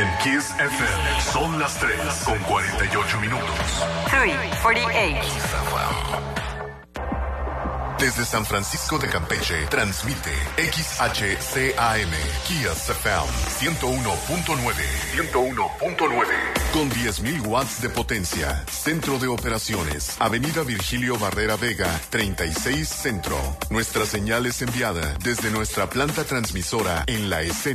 En Kiss FM son las 3:48. 3:48. Desde San Francisco de Campeche, transmite XHCAM, Kiss FM 101.9. Con 10.000 watts de potencia. Centro de operaciones. Avenida Virgilio Barrera Vega, 36 Centro. Nuestra señal es enviada desde nuestra planta transmisora en la escena.